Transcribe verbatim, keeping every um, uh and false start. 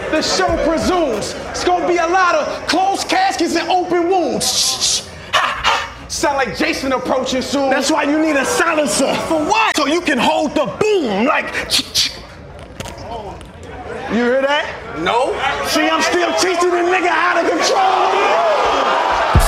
The show presumes it's gonna be a lot of closed caskets and open wounds. Shh, shh. Ha, ha. Sound like Jason approaching soon. That's why you need a silencer. For what? So you can hold the boom like. You hear that? No. See, I'm still teaching the nigga how to control the boom.